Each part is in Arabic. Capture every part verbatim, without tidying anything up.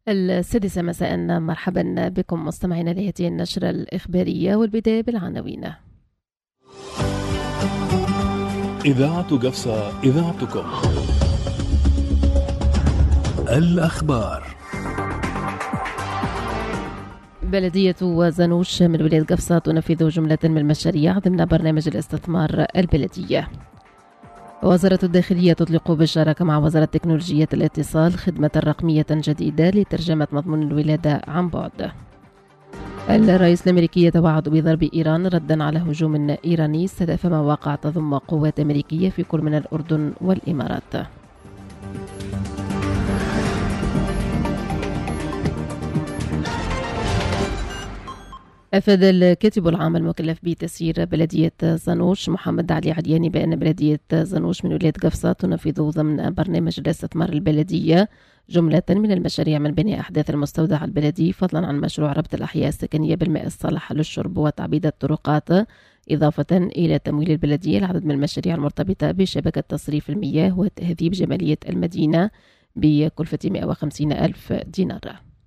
السادسة مساء، مرحبا بكم مستمعينا لهذه النشرة الإخبارية، والبداية بالعناوين. إذاعة قفصة، إذاعتكم. الأخبار. بلدية زنوش من ولاية قفصة تنفذ جملة من المشاريع ضمن برنامج الاستثمار البلدية. وزارة الداخلية تطلق بالشراكة مع وزارة تكنولوجية الاتصال خدمة رقمية جديدة لترجمة مضمون الولادة عن بعد. الرئيس الأمريكي يتوعد بضرب إيران ردا على هجوم إيراني استهدف مواقع تضم قوات أمريكية في كل من الأردن والإمارات. أفاد الكاتب العام المكلف بتسيير بلدية زنوش محمد علي عدياني بأن بلدية زنوش من ولاية قفصة تنفذ ضمن برنامج الاستثمار البلدية جملة من المشاريع من بناء أحداث المستودع البلدي، فضلا عن مشروع ربط الأحياء السكنية بالماء الصالح للشرب وتعبيد الطرقات، إضافة إلى تمويل البلدية العدد من المشاريع المرتبطة بشبكة تصريف المياه وتهذيب جمالية المدينة بكلفة مئة وخمسين ألف دينار.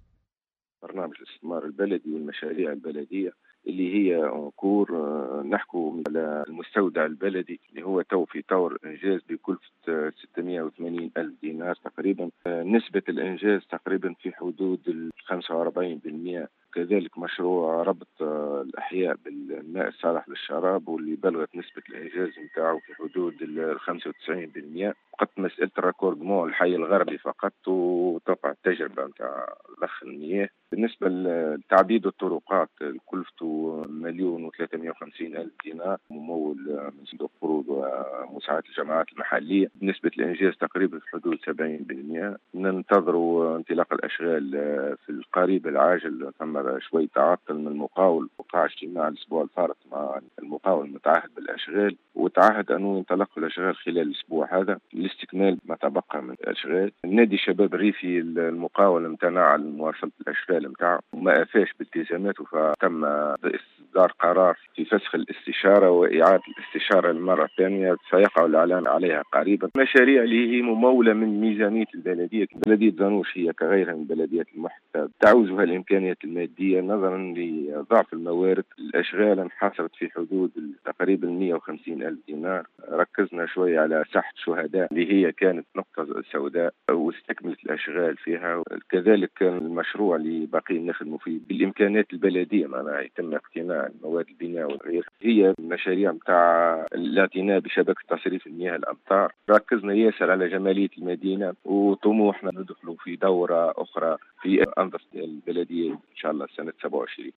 برنامج الاستثمار البلدي والمشاريع البلدية اللي هي انكور نحكو على المستودع البلدي اللي هو تو في طور انجاز بكلفة ستمئة وثمانين ألف دينار تقريبا. نسبة الانجاز تقريبا في حدود ال خمسة وأربعين بالمئة. كذلك مشروع ربط الأحياء بالماء الصالح للشراب واللي بلغت نسبة الإنجاز نتاعو في حدود ال خمسة وتسعين بالمئة. فقط مسألة الراكوردمون الحي الغربي فقط وتوقع التجربة نتاع ضخ المياه. بالنسبة لتعبيد الطرقات كلفته مليون وثلاثمئة وخمسين ألف دينار ممول من صندوق قروض ومساعدة الجماعات المحلية. بنسبة الإنجاز تقريبا في حدود سبعين بالمئة. ننتظر انطلاق الأشغال في القريب العاجل. ثم شوي تعطل من المقاول، وقع اجتماع الأسبوع الفارط مع المقاول المتعهد بالأشغال، وتعهد أنه ينطلق الأشغال خلال الأسبوع هذا لاستكمال ما تبقى من الأشغال. النادي الشباب الريفي المقاول امتنع عن مواصلة الأشغال متاعه وما أفاش بالتزاماته، فتم إصدار قرار في فسخ الاستشارة وإعادة الاستشارة المرة الثانية سيقع الإعلان عليها قريبا. مشاريع اللي هي ممولة من ميزانية البلدية. بلدية زنوش هي كغيرها من بلديات المحيط تعوزها الإمكانيات المادية نظرا لضعف الموارد. الأشغال انحصرت في حدود تقريبا مئة وخمسين ألف دينار. ركزنا شوي على ساحة شهداء اللي هي كانت نقطة سوداء واستكملت الأشغال فيها. كذلك كان المشروع اللي باقي نخدموا فيه بالإمكانيات البلدية، معناها يتم اقتناء مواد البناء والغير. هي مشاريع متاع الاعتناء بشبكة تصريف المياه الأمطار. ركزنا ياسر على جمالية المدينة وطموحنا ندخلوا في دورة أخرى في أنظمة البلدية إن شاء الله سنة سبعة وعشرين.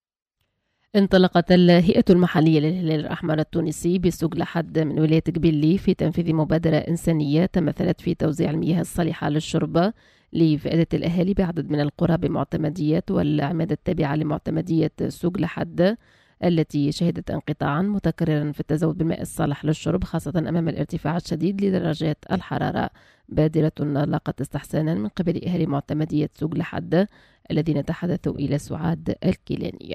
انطلقت الهيئة المحلية للهلال الأحمر التونسي بسوق لحد من ولاية قبيلي في تنفيذ مبادرة إنسانية تمثلت في توزيع المياه الصالحة للشرب لفائدة الأهالي بعدد من القرى بمعتمدية والأعمدة التابعة لمعتمدية سوق لحد، التي شهدت انقطاعا متكررا في التزود بالماء الصالح للشرب، خاصة أمام الارتفاع الشديد لدرجات الحرارة. بادرة لاقت استحسانا من قبل أهالي معتمدية سوق لحد الذين تحدثوا إلى سعاد الكيلانية.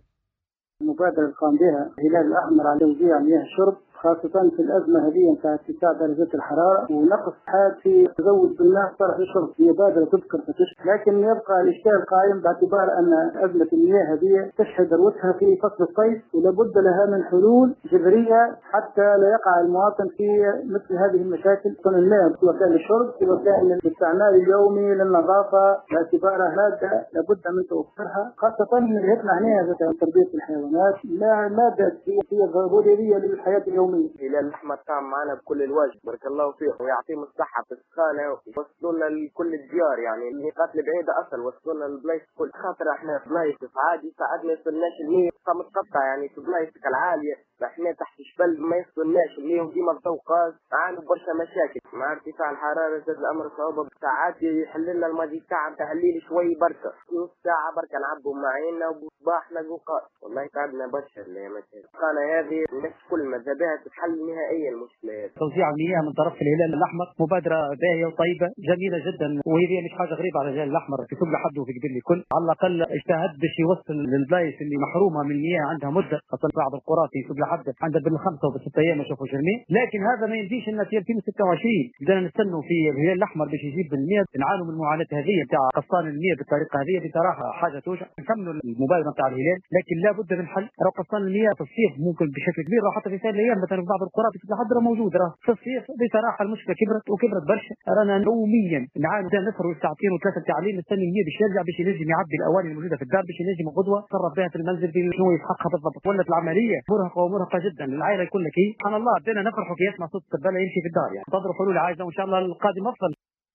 المبادرة اللي قام بها الهلال الأحمر على توزيع مياه الشرب خاصة في الأزمة هذه نتاع ارتفاع درجات الحرارة ونقص حاد في تزود بالماء الصالح للشرب. هي بادرة تذكر فتشكر، لكن يبقى الإشكال قائم باعتبار أن أزمة المياه هذه تشهد ذروتها في فصل الصيف، ولابد لها من حلول جذرية حتى لا يقع المواطن في مثل هذه المشاكل. كون الماء سواء للشرب سواء للاستعمال اليومي للنظافة باعتبارها مادة لابد من توفرها، خاصة من جهتنا هنا تربية الحيوانات لا مادة هي ضرورية للحياة اليومية. الهلال الأحمر قام معنا بكل الواجب بارك الله فيه ويعطيهم الصحة في السخانة ووصلوا لنا لكل الديار، يعني النقاط البعيدة أصل وصلوا لنا البلايص كل خاطر احنا في بلايص عادي ساعات ما يصلناش المية متقطع، يعني في بلايص العالية احنا تحت جبل ما يصلناش المية وديما مطوقات معانا برشا مشاكل مع ارتفاع الحرارة. زاد الأمر صعوبة ساعات يحل لنا الماضي ساعة تهليل شوي بركة نص ساعة بركة نعبوا معينا وباحنا قوقات. والله تعبنا برشا الأيام السخانة هذه الناس كل ما ذبها تتحل نهائيا المشكلات. توزيع المياه من طرف الهلال الأحمر مبادرة باهية وطيبة جميلة جدا، وهي مش حاجة غريبة على الهلال الأحمر في كل حد وفي قبل الكل. على الأقل اجتهد باش يوصل للبلايص اللي محرومة من المياه عندها مدة، خاصة بعض القرى في سوق حد عند بالخمسه وبالست ايام ما شافوا جرمي، لكن هذا ما يمديش ان في ألفين وستة وعشرين بدنا نستنوا في الهلال الاحمر باش يجيب بالمية، نعانوا من المعاناه هذه نتاع قسطان المياه بالطريقه هذه بصراحه حاجه توجع. نكملوا المبادره نتاع الهلال لكن لابد من حل. راه قسطان المياه في الصيف ممكن بشكل كبير، راه حتى في سائر الايام مثلا في بعض القرى في الحد راه موجود، راه في الصيف بصراحه المشكله كبرت وكبرت برشا. رانا يوميا نعانوا نفروا ساعتين وثلاثه تعليم نستني المياه باش يرجع باش ينجم يعبي الاواني الموجوده في الدار باش ينجم غدوه تصرف بها في المنزل في شنو يحققها بالضبط. ولات العمليه مرهقه ومرهقه جدا للعائله يقول لك ايه سبحان الله بدينا نفرحوا كي يسمع صوت السباله يمشي في الدار، يعني تضرب حلول عايزه وان شاء الله القادم افضل.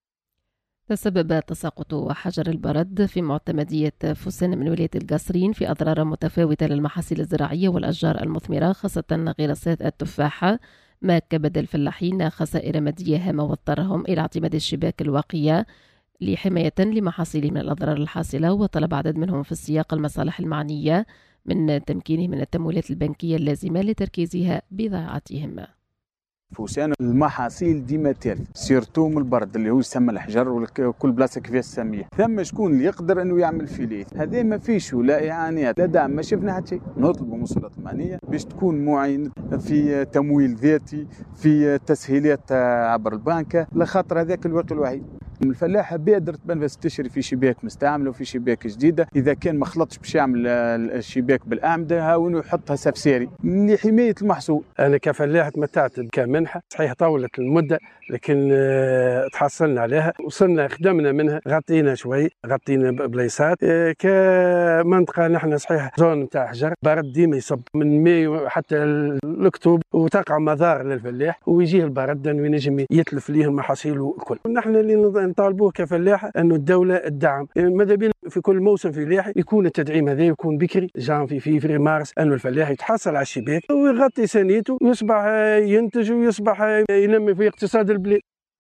تسبب تساقط حجر البرد في معتمدية فوسان من ولاية القصرين في أضرار متفاوتة للمحاصيل الزراعية والأشجار المثمرة خاصة غراسات التفاحة، ما كبد الفلاحين خسائر مادية هامة واضطرهم إلى اعتماد الشباك الواقية لحماية لمحاصيلهم من الأضرار الحاصلة. وطلب عدد منهم في السياق المصالح المعنية من تمكينهم من التمويلات البنكية اللازمة لتركيزها بضاعتهم. فوسان المحاصيل ديما تالف سيرتو من البرد اللي هو يسمى الحجر وكل بلاصه كيفاش تسميه، ثم شكون اللي يقدر انه يعمل فيليه؟ هذا ما فيش ولا اعانات لا دعم، ما شفنا حتى شيء. نطلبوا من السلطات المعنيه باش تكون معين في تمويل ذاتي، في تسهيلات عبر البنكه، لخاطر هذاك الوقت الوحيد. الفلاح بادر تبان تشري في شباك مستعمله وفي شباك جديده، اذا كان ما خلطش باش يعمل الشباك بالاعمده هاونو يحطها سفساري لحمايه المحصول. انا كفلاح تمتعت كمنحه صحيح طولت المده لكن تحصلنا عليها، وصلنا خدمنا منها، غطينا شوي غطينا بليصات كمنطقه. نحن صحيح زون نتاع حجر برد ديما يصب من مايو حتى الاكتوبر وتقع مضار للفلاح ويجيه البرد انه ينجم يتلف ليه المحاصيل الكل. نحن اللي نطالبوه كفلاحه انه الدوله الدعم، ماذا بينا في كل موسم فلاحي يكون التدعيم هذا يكون بكري جانفي فيفري مارس، انه الفلاح يتحصل على الشباك ويغطي سنيته ويصبح ينتج ويصبح ينمي في اقتصاد البلاد.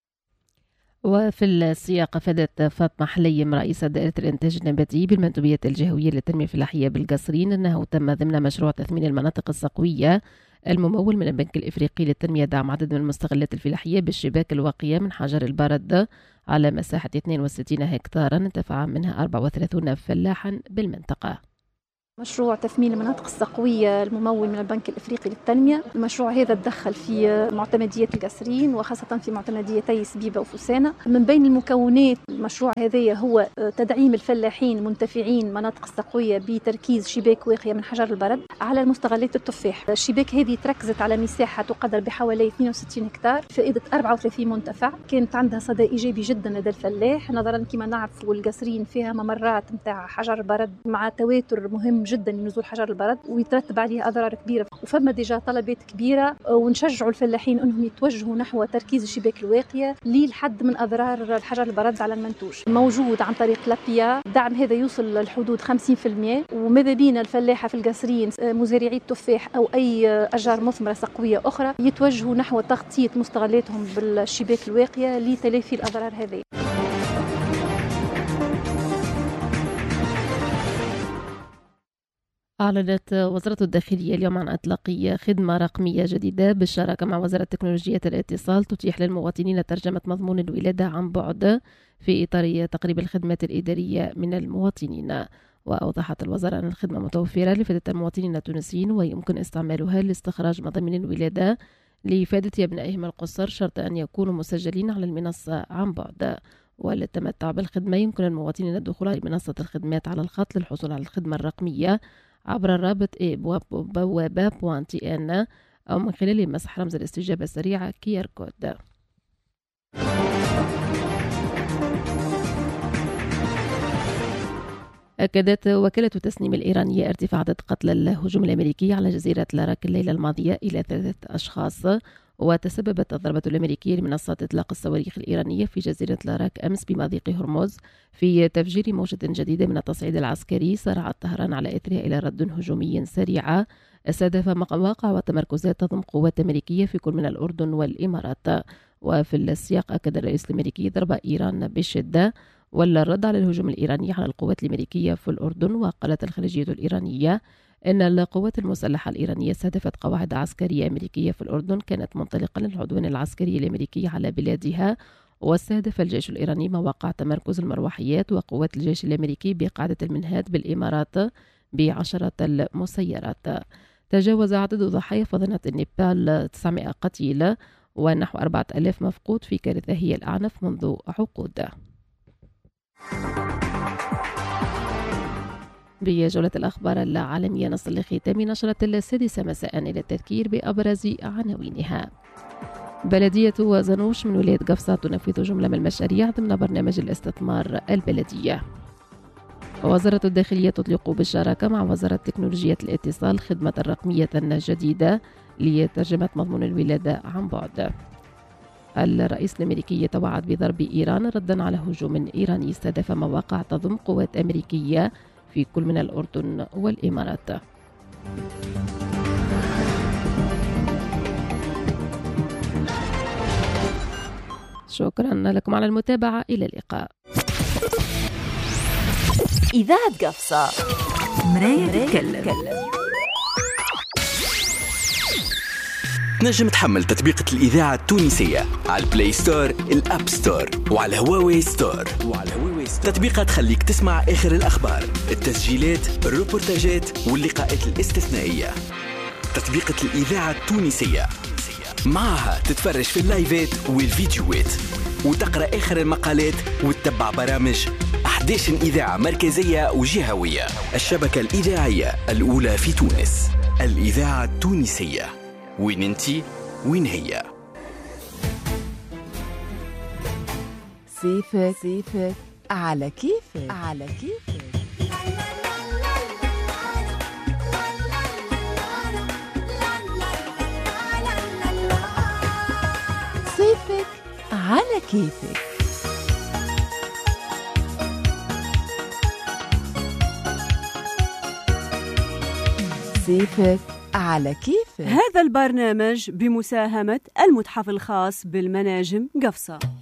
وفي السياق افادت فاطمه حليم رئيسه دائره الانتاج النباتي بالمندوبيه الجهويه للتنميه الفلاحيه بالقصرين انه تم ضمن مشروع تثمين المناطق الصقويه الممول من البنك الافريقي للتنميه دعم عدد من المستغلات الفلاحيه بالشباك الواقيه من حجر البرد على مساحه اثنين وستين هكتارا انتفع منها أربعة وثلاثين فلاحا بالمنطقه. مشروع تثمين المناطق الصقوية الممول من البنك الإفريقي للتنمية، المشروع هذا تدخل في معتمدية القصرين وخاصة في معتمديتي سبيبة وفوسانة. من بين المكونات المشروع هذا هو تدعيم الفلاحين المنتفعين مناطق الصقوية بتركيز شباك واقية من حجر البرد على المستغلات التفاح. الشباك هذه تركزت على مساحة تقدر بحوالي اثنين وستين هكتار، فائدة أربعة وثلاثين منتفع، كانت عندها صدى إيجابي جدا لدى الفلاح، نظرا كما نعرف والقصرين فيها ممرات نتاع حجر البرد مع تواتر مهم جدا لنزول حجر البرد ويترتب عليه اضرار كبيره، وفما ديجا طلبات كبيره، ونشجعوا الفلاحين انهم يتوجهوا نحو تركيز الشباك الواقيه للحد من اضرار الحجر البرد على المنتوج. موجود عن طريق لابيا، دعم هذا يوصل للحدود خمسين بالمئة، وماذا بينا الفلاحه في القصرين مزارعي التفاح او اي اشجار مثمره صقويه اخرى يتوجهوا نحو تغطيه مستغلاتهم بالشباك الواقيه لتلافي الاضرار هذه. أعلنت وزارة الداخلية اليوم عن إطلاق خدمة رقمية جديدة بالشراكة مع وزارة تكنولوجيا الاتصال تتيح للمواطنين ترجمة مضمون الولادة عن بعد في إطار تقريب الخدمات الإدارية من المواطنين. وأوضحت الوزارة أن الخدمة متوفرة لفائدة المواطنين التونسيين ويمكن استعمالها لاستخراج مضامين الولادة لإفادة أبنائهم القصر شرط أن يكونوا مسجلين على المنصة عن بعد. وللتمتع بالخدمة يمكن المواطنين الدخول على منصة الخدمات على الخط للحصول على الخدمة الرقمية عبر الرابط بوابة بوان تي ان أو من خلال مسح رمز الاستجابة السريعة كيار كود. أكدت وكالة تسنيم الإيرانية ارتفاع عدد قتلى الهجوم الأمريكي على جزيرة لاراك الليلة الماضية إلى ثلاثة أشخاص. وتسببت الضربة الأمريكية لمنصات إطلاق الصواريخ الإيرانية في جزيرة لاراك أمس بمضيق هرمز في تفجير موجة جديدة من التصعيد العسكري سارعت طهران على إثرها إلى رد هجومي سريع استهدف مواقع وتمركزات تضم قوات أمريكية في كل من الأردن والإمارات. وفي السياق أكد الرئيس الأمريكي ضرب إيران بشدة والرد على الهجوم الإيراني على القوات الأمريكية في الأردن. وقالت الخارجية الإيرانية إن القوات المسلحة الإيرانية استهدفت قواعد عسكرية أمريكية في الأردن كانت منطلقا للعدوان العسكري الأمريكي على بلادها. واستهدف الجيش الإيراني مواقع تمركز المروحيات وقوات الجيش الأمريكي بقاعدة المنهاد بالإمارات بعشرة المسيرات. تجاوز عدد ضحايا فظنة النيبال تسعمائة قتيل ونحو أربعة آلاف مفقود في كارثة هي الأعنف منذ عقود. بجولة الأخبار العالمية نصل لختام نشرة السادسة مساء إلى التذكير بأبرز عناوينها. بلدية زنوش من ولاية قفصة تنفذ جملة من المشاريع ضمن برنامج الاستثمار البلدية. وزارة الداخلية تطلق بالشراكة مع وزارة تكنولوجيا الاتصال خدمة رقمية جديدة لترجمة مضمون الولادة عن بعد. الرئيس الأمريكي يتوعد بضرب إيران ردا على هجوم إيراني استهدف مواقع تضم قوات أمريكية في كل من الأردن والإمارات. شكرا لكم على المتابعة، إلى اللقاء. إذاعة قفصة، مراية تتكلم. تنجم تحمل تطبيقة الإذاعة التونسية على البلاي ستور، الأب ستور، وعلى هواوي ستور. وعلى هواوي ستور تطبيقة تخليك تسمع آخر الأخبار، التسجيلات، الروبورتاجات واللقاءات الاستثنائية. تطبيقة الإذاعة التونسية معها تتفرج في اللايفات والفيديوهات وتقرأ آخر المقالات وتتبع برامج أحد عشر إذاعة مركزية وجهوية. الشبكة الإذاعية الأولى في تونس، الإذاعة التونسية. وين انتي وين هي؟ صيفك صيفك على كيفك على كيفك. صيفك على كيفك. صيفك على كيفك. هذا البرنامج بمساهمة المتحف الخاص بالمناجم قفصة.